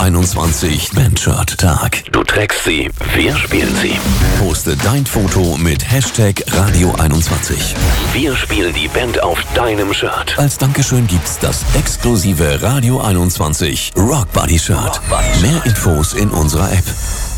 21 Bandshirt Tag. Du trägst sie, wir spielen sie. Poste dein Foto mit Hashtag Radio 21. Wir spielen die Band auf deinem Shirt. Als Dankeschön gibt's das exklusive Radio 21 Rock Buddy Shirt. Mehr Infos in unserer App.